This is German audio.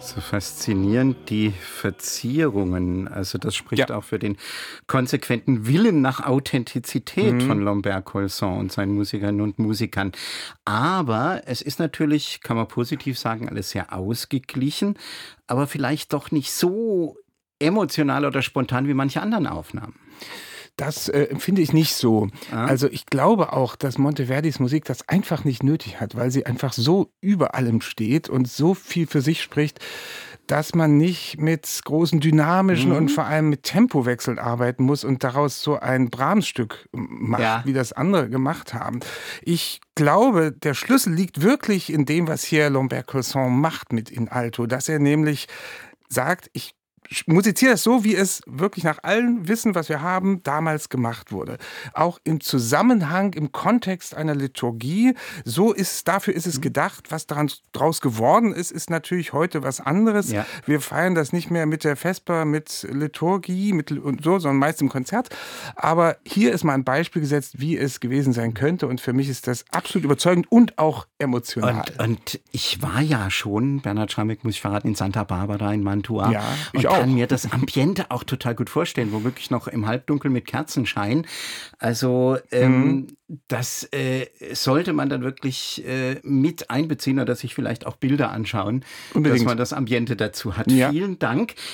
So faszinierend, die Verzierungen. Also das spricht Ja. auch für den konsequenten Willen nach Authentizität von Lambert-Colson und seinen Musikerinnen und Musikern. Aber es ist natürlich, kann man positiv sagen, alles sehr ausgeglichen, aber vielleicht doch nicht so emotional oder spontan wie manche anderen Aufnahmen. Das empfinde ich nicht so. Ja? Also ich glaube auch, dass Monteverdis Musik das einfach nicht nötig hat, weil sie einfach so über allem steht und so viel für sich spricht, dass man nicht mit großen dynamischen und vor allem mit Tempowechseln arbeiten muss und daraus so ein Brahms-Stück macht, Ja. wie das andere gemacht haben. Ich glaube, der Schlüssel liegt wirklich in dem, was hier Lambert-Colson macht mit In Alto, dass er nämlich sagt, ich musiziere das so, wie es wirklich nach allem Wissen, was wir haben, damals gemacht wurde. Auch im Zusammenhang, im Kontext einer Liturgie. Dafür ist es gedacht. Was daraus geworden ist, ist natürlich heute was anderes. Ja. Wir feiern das nicht mehr mit der Vesper, mit Liturgie, und so, sondern meist im Konzert. Aber hier ist mal ein Beispiel gesetzt, wie es gewesen sein könnte. Und für mich ist das absolut überzeugend und auch emotional. Und ich war ja schon, Bernhard Schrammbeck, muss ich verraten, in Santa Barbara in Mantua. Ja, ich und auch. kann mir das Ambiente auch total gut vorstellen, womöglich noch im Halbdunkel mit Kerzenschein. Also das sollte man dann wirklich mit einbeziehen oder sich vielleicht auch Bilder anschauen, Unbedingt. dass man das Ambiente dazu hat. Ja. Vielen Dank.